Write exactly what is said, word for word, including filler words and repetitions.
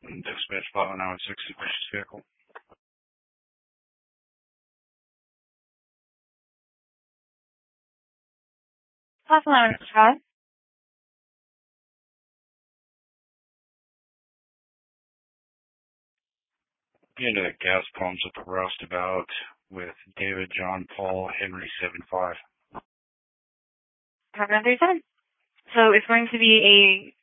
Dispatch five nine one six, suspicious vehicle. Five nine one five. Into the gas pumps at the roustabout with David John Paul Henry seven five. Five nine three seven. So it's going to be